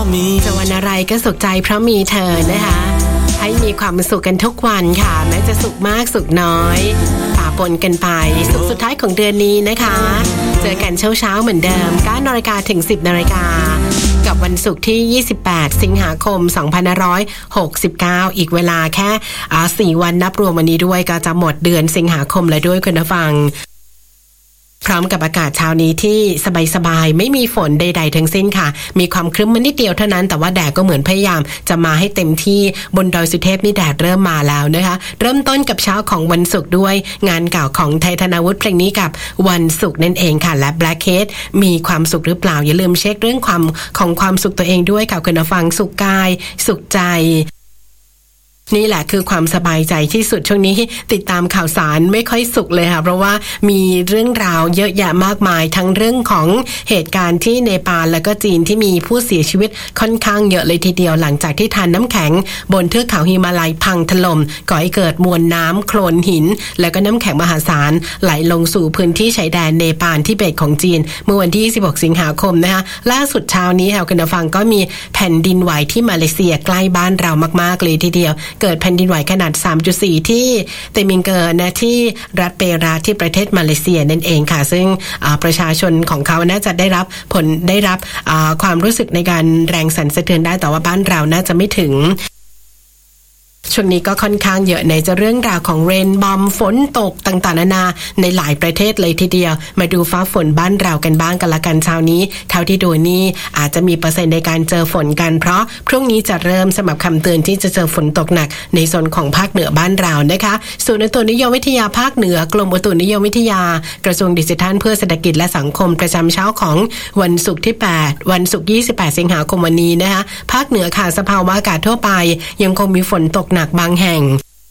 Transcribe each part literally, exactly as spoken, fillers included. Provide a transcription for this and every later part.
มีจะวันอะไรก็สุขใจเพราะมีเธอนะคะให้มีความสุขกันทุกวันค่ะแม้จะสุขมากสุขน้อยป่าปนกันไปสุขสุดท้ายของเดือนนี้นะคะเจอกันเช้าเช้าเหมือนเดิม เก้านาฬิกาถึง สิบนาฬิกากับวันศุกร์ที่ยี่สิบแปดสิงหาคมสองพันห้าร้อยหกสิบเก้าอีกเวลาแค่อ่าสี่วันนับรวมวันนี้ด้วยก็จะหมดเดือนสิงหาคมแล้วด้วยคุณผู้ฟังพร้อมกับอากาศเช้านี้ที่สบายๆไม่มีฝนใดๆทั้งสิ้นค่ะมีความครึ้มมานิดเดียวเท่านั้นแต่ว่าแดดก็เหมือนพยายามจะมาให้เต็มที่บนดอยสุเทพนี่แดดเริ่มมาแล้วนะคะเริ่มต้นกับเช้าของวันศุกร์ด้วยงานเก่าของไทยธนาวุฒิเพลงนี้กับวันศุกร์นั่นเองค่ะและ Black Cat มีความสุขหรือเปล่าอย่าลืมเช็คเรื่องความของความสุขตัวเองด้วยค่ะคุณผู้ฟังสุขกายสุขใจนี่แหละคือความสบายใจที่สุดช่วงนี้ติดตามข่าวสารไม่ค่อยสุขเลยค่ะเพราะว่ามีเรื่องราวเยอะแยะมากมายทั้งเรื่องของเหตุการณ์ที่เนปาลและก็จีนที่มีผู้เสียชีวิตค่อนข้างเยอะเลยทีเดียวหลังจากที่ทานน้ำแข็งบนเทือกเขาหิมาลัยพังถล่มก่อให้เกิดมวลน้ำโคลนหินและก็น้ำแข็งมหาศาลไหลลงสู่พื้นที่ชายแดนเนปาลทิเบตของจีนเมื่อวันที่สิบหกสิงหาคมนะคะล่าสุดเช้านี้ค่ะคุณผู้ฟังก็มีแผ่นดินไหวที่มาเลเซียใกล้บ้านเรามากๆเลยทีเดียวเกิดแผ่นดินไหวขนาด สามจุดสี่ ที่เตมิงเกอร์นะที่รัฐเปราที่ประเทศมาเลเซียนั่นเองค่ะซึ่งประชาชนของเขาน่าจะได้รับผลได้รับความรู้สึกในการแรงสั่นสะเทือนได้แต่ว่าบ้านเราน่าจะไม่ถึงช่วงนี้ก็ค่อนข้างเยอะในจะเรื่องราวของเรนบอมฝนตกต่างๆนานาในหลายประเทศเลยทีเดียวมาดูฟ้าฝนบ้านเรากันบ้างกันละกันเช้านี้เท่าที่ดูนี่อาจจะมีเปอร์เซ็นต์ในการเจอฝนกันเพราะพรุ่งนี้จะเริ่มสำหรับคำเตือนที่จะเจอฝนตกหนักในโซนของภาคเหนือบ้านเรานะคะศูนย์อุตุนิยมวิทยาภาคเหนือกรมอุตุนิยมวิทยากระทรวงดิจิทัลเพื่อเศรษฐกิจและสังคมประจำเช้าของวันศุกร์ที่แปดวันศุกร์ยี่สิบแปดสิงหาคมวันนี้นะคะภาคเหนือค่ะสภาวะอากาศทั่วไปยังคงมีฝนตกหนักบางแห่ง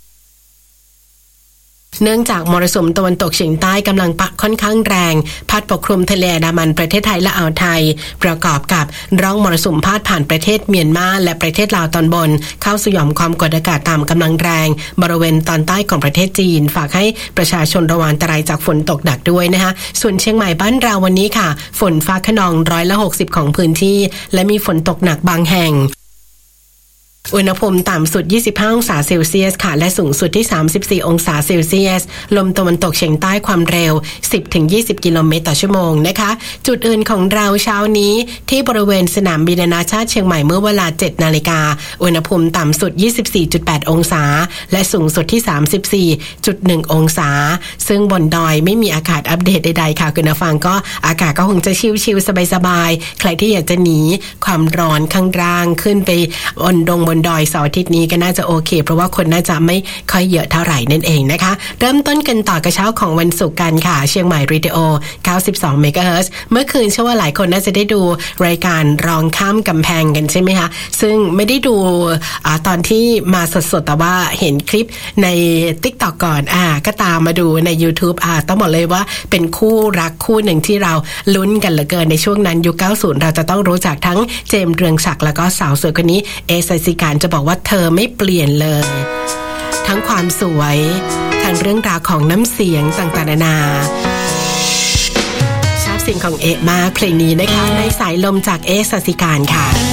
เนื่องจากมรสุมตะวันตกเฉียงใต้กำลังปะค่อนข้างแรงพัดปกคลุมทะเลอันดามันประเทศไทยและอ่าวไทยประกอบกับร่องมรสุมพาดผ่านประเทศเมียนมาและประเทศลาวตอนบนเข้าสู่หย่อมความกดอากาศต่ำกำลังแรงบริเวณตอนใต้ของประเทศจีนฝากให้ประชาชนระวังอันตรายจากฝนตกหนักด้วยนะคะส่วนเชียงใหม่บ้านเราวันนี้ค่ะฝนฟ้าคะนองร้อยละหกสิบของพื้นที่และมีฝนตกหนักบางแห่งอุณหภูมิต่ำสุดยี่สิบห้าองศาเซลเซียสค่ะและสูงสุดที่สามสิบสี่องศาเซลเซียสลมตะวันตกเฉียงใต้ความเร็ว สิบถึงยี่สิบ กิโลเมตรต่อชั่วโมงนะคะจุดอื่นของเราเช้านี้ที่บริเวณสนามบินนานาชาติเชียงใหม่เมื่อเวลา เจ็ดนาฬิกาอุณหภูมิต่ำสุด ยี่สิบสี่จุดแปด องศาและสูงสุดที่ สามสิบสี่จุดหนึ่ง องศาซึ่งบนดอยไม่มีอากาศอัปเดตใดๆค่ะคุณผู้ฟังก็อากาศก็คงจะชิลๆสบายๆใครที่อยากจะหนีความร้อนข้างล่างขึ้นไปบนดงบนดอยเสาร์อาทิตย์นี้ก็น่าจะโอเคเพราะว่าคนน่าจะไม่ค่อยเยอะเท่าไหร่นั่นเองนะคะเริ่มต้นกันต่อกระเช้าของวันศุกร์กันค่ะเชียงใหม่เรดิโอเก้าสิบสองเมกะเฮิรตซ์เมื่อคืนเชื่อว่าหลายคนน่าจะได้ดูรายการรองข้ามกำแพงกันใช่ไหมคะซึ่งไม่ได้ดูอ่าตอนที่มาสดๆแต่ว่าเห็นคลิปใน TikTok ก่อนอ่าก็ตามมาดูใน YouTube อ่าต้องบอกเลยว่าเป็นคู่รักคู่หนึ่งที่เราลุ้นกันเหลือเกินในช่วงนั้นยุคเก้าสิบเราจะต้องรู้จักทั้งเจมส์เรืองศักดิ์แล้วก็สาวสวยคนนี้เอสสิการจะบอกว่าเธอไม่เปลี่ยนเลยทั้งความสวยทั้งเรื่องราวของน้ำเสียงต่างๆนานาชอบเสียงของเอมากเพลงนี้นะคะในสายลมจากเอสสิการค่ะ